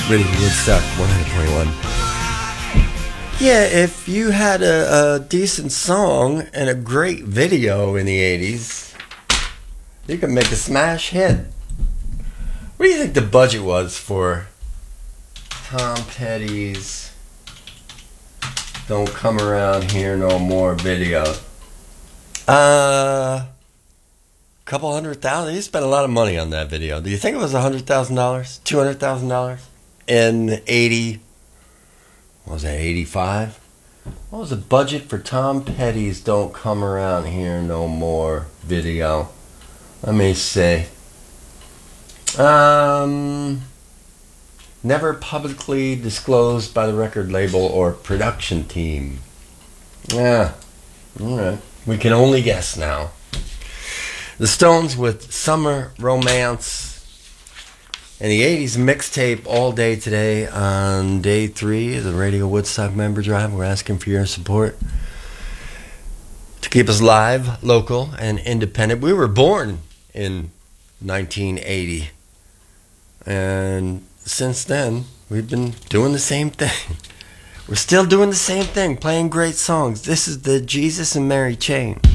Radio Woodstock 121. Yeah, if you had a decent song and a great video in the 80s, you could make a smash hit. What do you think the budget was for Tom Petty's Don't Come Around Here No More video? Couple $100,000. He spent a lot of money on that video. Do you think it was $100,000? $200,000? In 80, what was that, 85? What was the budget for Tom Petty's Don't Come Around Here No More video? Let me see. Never publicly disclosed by the record label or production team. Yeah, alright. We can only guess now. The Stones with Summer Romance. In the 80s mixtape all day today on day 3 of the Radio Woodstock member drive. We're asking for your support to keep us live, local, and independent. We were born in 1980. And since then, we've been doing the same thing. We're still doing the same thing, playing great songs. This is the Jesus and Mary Chain.